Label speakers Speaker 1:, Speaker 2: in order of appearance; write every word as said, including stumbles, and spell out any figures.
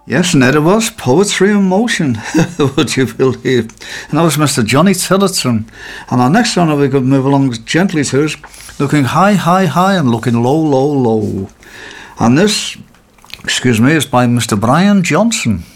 Speaker 1: Yes, and there it was, Poetry in Motion, would you believe? And that was Mister Johnny Tillotson. And our next one, we could move along gently to is Looking High, High, High and Looking Low, Low, Low. And this, excuse me, is by Mister Brian Johnson.